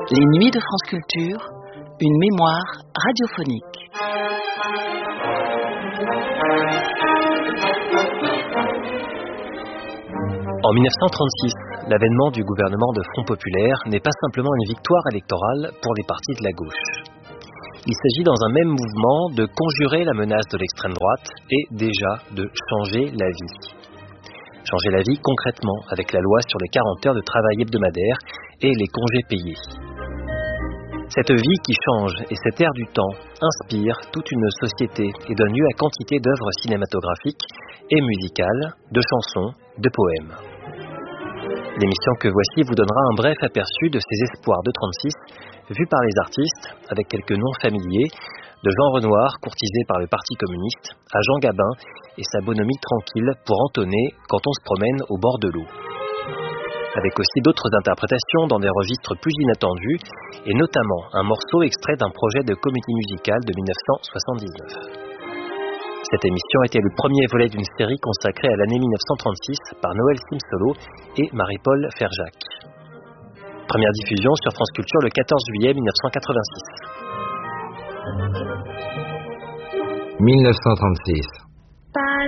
Les Nuits de France Culture, une mémoire radiophonique. En 1936, l'avènement du gouvernement de Front Populaire n'est pas simplement une victoire électorale pour les partis de la gauche. Il s'agit dans un même mouvement de conjurer la menace de l'extrême droite et déjà de changer la vie. Changer la vie concrètement avec la loi sur les 40 heures de travail hebdomadaire et les congés payés. Cette vie qui change et cet air du temps inspire toute une société et donne lieu à quantité d'œuvres cinématographiques et musicales, de chansons, de poèmes. L'émission que voici vous donnera un bref aperçu de ces espoirs de 36, vus par les artistes, avec quelques noms familiers, de Jean Renoir, courtisé par le Parti communiste, à Jean Gabin et sa bonhomie tranquille pour entonner quand on se promène au bord de l'eau. Avec aussi d'autres interprétations dans des registres plus inattendus, et notamment un morceau extrait d'un projet de comédie musicale de 1979. Cette émission était le premier volet d'une série consacrée à l'année 1936 par Noël Simsolo et Marie-Paul Ferjac. Première diffusion sur France Culture le 14 juillet 1986. 1936.